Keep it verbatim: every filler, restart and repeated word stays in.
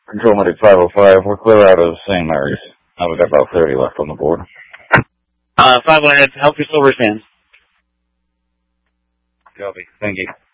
Control Medic five oh five, we're clear out of Saint Mary's. Now we've got about thirty left on the board. Uh, five one, help your silver stands. Copy. Thank you.